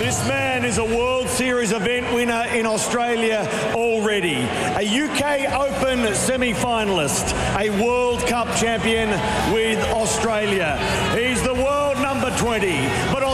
This man is a World Series event winner in Australia already, a UK Open semi-finalist, a World Cup champion with Australia. He's the world number 20, but